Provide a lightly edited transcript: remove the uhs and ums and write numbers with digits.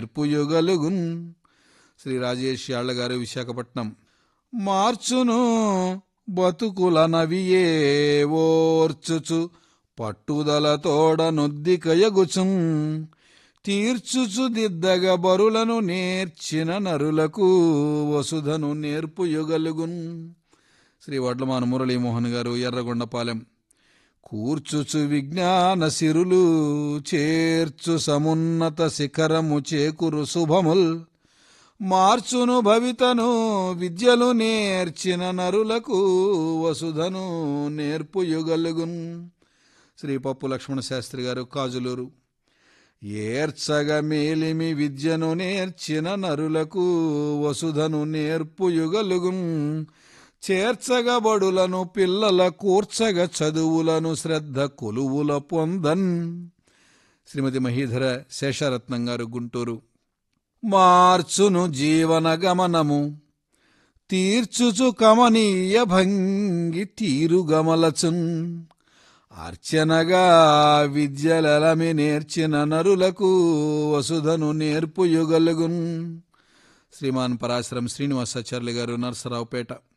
నేర్పుయుగలుగున్. శ్రీ రాజేష్ యాళ్ల గారు, విశాఖపట్నం. మార్చును బతుకుల నవియే ఓర్చుచు పట్టుదలతోడ నొద్దికయగుచున్. తీర్చుచు దిద్దగ బరులను నేర్చిన నరులకు వసుధను నేర్పుయుగలుగున్. శ్రీ వడ్లమాన మురళీమోహన్ గారు, ఎర్రగొండపాలెం. కూర్చుచు విజ్ఞాన సిరులు చేర్చు సమున్నత శిఖరము చేకురు శుభముల్. మార్చును భవితను విద్యలు నేర్చిన నరులకు వసుధను నేర్పుయుగలుగున్. శ్రీ పప్పు లక్ష్మణ శాస్త్రి గారు, కాజులూరు. ఏర్చగ మేలిమి విద్యను నేర్చిన నరులకు వసుధను నేర్పుయుగలుగున్. చేర్చగ బడులను పిల్లల కూర్చగ చదువులను శ్రద్ధ కొలువుల పొందన్. శ్రీమతి మహీధర శేషారత్నం గారు, గుంటూరు. మార్చును జీవన గమనము తీర్చుచు కమనీయ భంగి తీరుగమలచున్. అర్చనగా విద్యలమి నేర్చిన నరులకు వసుధను నేర్పుయుగలుగున్. శ్రీమాన్ పరాశరం శ్రీనివాసాచార్యులు గారు, నర్సరావుపేట.